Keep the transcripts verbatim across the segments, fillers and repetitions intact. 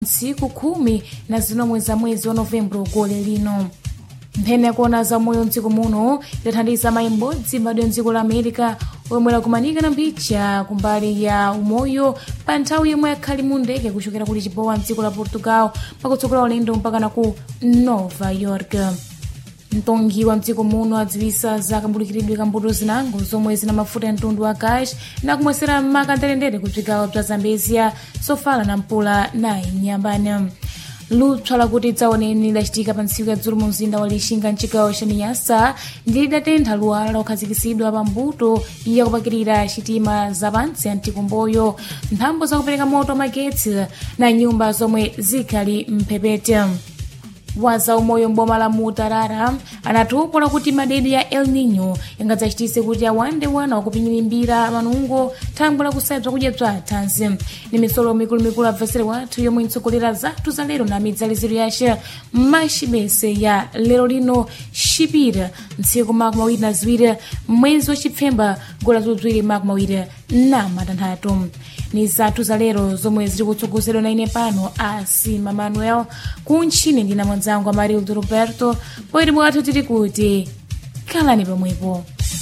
siku khumi na zinomwe za mwezi wa Novembro gole lino. Nthene yakuona za moyo mdziko muno idathandiza mayi m'bodzi mbadwa mdziko la America omwe lakumanika na mbicha kumbali ya umoyo pa nthawi yomwe yakhali mu ndege kuchokera kuli Lisboa mdziko la Portugal pakutsogola ulendo mpakana ku Nova York. Mtongi wa mdziko muno adziwisa za kambulikiridwe ka mbuto zinango zomwe zina mafuta ya mtundu wa cash na kumwesera makanderendere ku bzigawo bza Zambezia, Sofala na Mpula na Inyambane. Lupsa lakuti dzaoneni lachitika pa ntsiku ya dzulo mu mzinda wa Lixinga mchigawo cha Niassa ndi lidatentha luwala lokhazikitsidwa pa mbuto yakupakirira chitima za pantsi ya mtikumboyo, mphamvu zakupereka moto magetsi na nyumba zomwe zikhali mphepete. Waza umoyo mboma la Mutarara anatupola kuti madedi ya El Nino yangadzachitise kuti awande wana wakupinyimbira manungo thangwe la kusayibza kudya bza thanzi. Ni misolo mikulu-mikulu abvesere wathu yomwe intsogolera zathu za lero na midzaliziro yace mashibese ya lero lino Xipira ntsiku makumi mawiri na ziwiri mwezi wa Chipfemba gola zodzwiri makumi mawiri na matanthatu. Ni zathu za lero zomwe ziri kutsogozedwa na ine pano Asima Manuel kunchini ndina mwanzangu Amarildo Roberto poiti mwathu tiri kuti khalani pamwepo.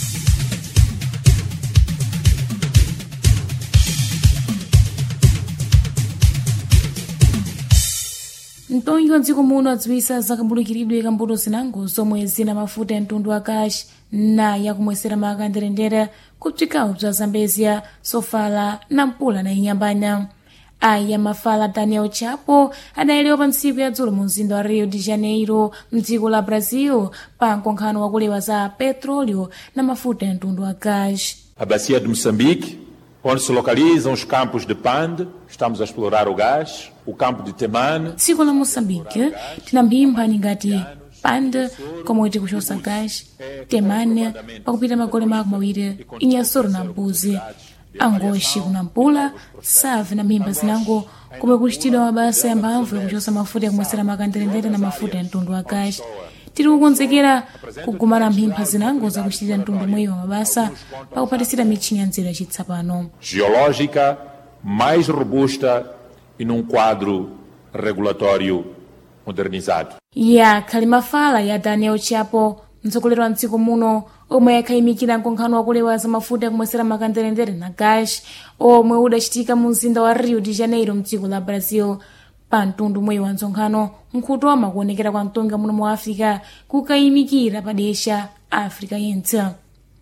Mtongi wa mdziko muno adziwisa za kambulikiridwe ka mbuto zinango zomwe zina mafuta ya mtundu wa cash na yakumwesera makanderendere ku bzigawo bza Zambezia, Sofala na Mpula na Inyambane. Aya mafala Daniel Chapo adayelewa pa ntsiku ya dzulo mu mzinda wa Rio de Janeiro mdziko la Brazil pa nkonkhano wakulewa za petróleo na mafuta ya mtundu wa cash. A bacia de Moçambique, onde se localizam os campos de Pande, estamos a explorar o gás, o campo de Temane. Dziko la Moçambique tinambimpha ngati Pande komwe tikuchosa gás, Temane pakupita magole makumi mawiri, Inhassoro na Mbuzi, Angochi kuna Mpula, Save na mimba zinango komwe kuchitidwa mabasa ya mphamvu yakuchosa mafuta yakumwesera makanderendere na mafuta ya mtundu wa gás. Tiri kukonzekera kugumana mphimba zinango zakuchitira mtundu mweyi wa mabasa pakuphatisira mitchini ya nzeru yachitsapano. Geológica mais robusta e num quadro regulatório modernizado. Ya khali mafala ya Daniel Chapo mtsogoleri wa mdziko muno omwe yakhayimikira nkonkhano wakulewa za mafuta yakumwesera makanderendere na gás omwe udachitika mu mzinda wa Rio de Janeiro mdziko la Brazil. Pa mtundu mweyi wa ntsonkhano nkhutoma kuonekera kwa mtonga muno mu Africa kukayimikira padesha Africa yentsa.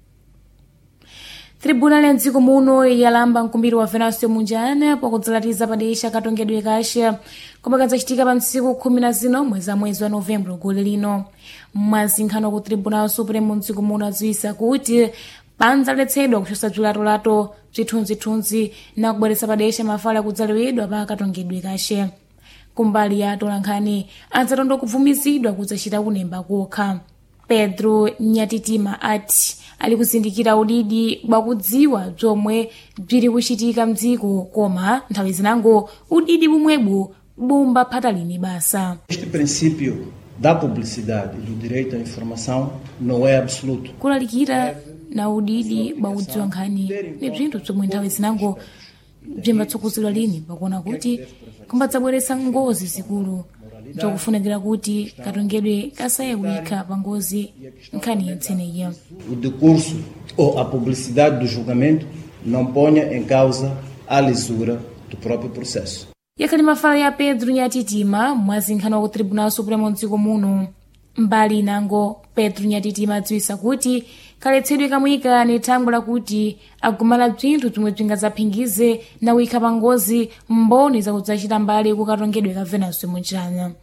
Tribunali ya mdziko muno yalamba mkumbiri wa Venancio Mondlane pakudzalatiza padesha katongedwe kashe koma kadzachitika pa ntsiku khumi na zinomwe za mwezi wa Novembro gole lino. Mwazinkhano ku Tribunal Supremo mdziko muno adziwisa kuti panzaletsedwa kuchosa bzilatolato bzithunzithunzi na kubweretsa padesha mafala akudzalewedwa pa katongedwe kashe. Kumbali ya tolankhani adzatondo kuvumizidwa kudzachita kunemba kokha. Pedro Nyatitima ati ali kuzindikira udidi bwakudziwa bzomwe bziri kuchitika mdziko koma nthawi zinango udidi bumwebu bumba phatalini basa. Este princípio da publicidade e do direito à informação não é absoluto. Kulalikira na udidi bwakudziwa nkhani ni bzinthu bzomwe nthawi zinango bzimbatsogozedwa lini pakuona kuti kumbadzabweretsa ngozi zikulu zokufunikira kuti katongedwe kasayewika pa ngozi nkhani yentseneyi. O decurso ou a publicidade do julgamento não ponha em causa a lisura do próprio processo. Yakhali mafala ya Pedro Nyatitima mwazinkhano wa ku Tribunal Supremo mdziko muno. Mbali inango Pedro Nyatitima adziwisa kuti kaletsedwe kamuyika ni thangwe lakuti agumala bzinthu bzomwe bzingadzaphingize na wikha pa ngozi mboni zakudzachita mbali kukatongedwe ka Venancio Mondlane.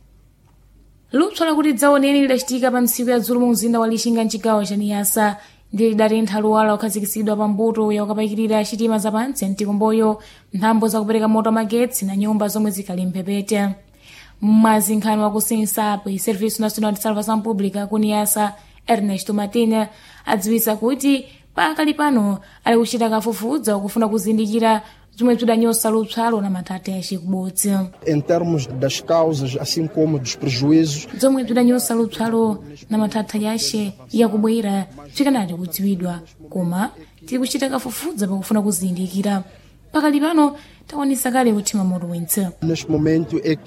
Lupsa lakuti dzaoneni lidachitika pa ntsiku ya dzulo mu mzinda wa Lixinga mchigawo cha Niassa ndi lidatentha luwala lokhazikitsidwa pa mbuto yakukapakirira chitima za pantsi ya mtikumboyo, mphamvu zakupereka moto magetsi na nyumba zomwe zikhali mphepete. Mwazinkhani wa kusensapo Serviço Nacional de Salvação Pública ku Niassa, Ernesto Matina adziwisa kuti pakali pano ali kuchita kafufuza wakufuna kuzindikira zomwe bzidanyosa lupsalo na mathata ya chikubodzi. Em termos das causas, assim como dos prejuízos, zomwe bzidanyosa lupsalo na mathata yace yakubwera bzikanati kudziwidwa koma tiri kuchita kafufuza pakufuna kuzindikira. Pakali pano tawanisa kale kuthima moto wentse. Neste momento é